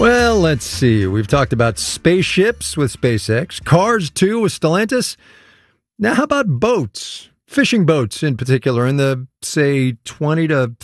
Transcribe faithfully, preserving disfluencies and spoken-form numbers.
Well, let's see. We've talked about spaceships with SpaceX, cars too with Stellantis. Now, how about boats? Fishing boats in particular, in the, say, twenty to